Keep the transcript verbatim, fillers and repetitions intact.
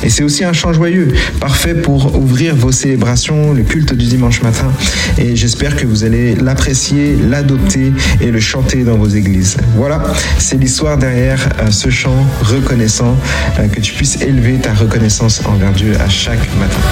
Et c'est aussi un chant joyeux, parfait pour ouvrir vos célébrations, le culte du dimanche matin. Et j'espère que vous allez l'apprécier, l'adopter et le chanter dans vos églises. Voilà, c'est l'histoire derrière euh, ce chant reconnaissant, euh, que tu puisses élever ta reconnaissance envers Dieu à chaque matin.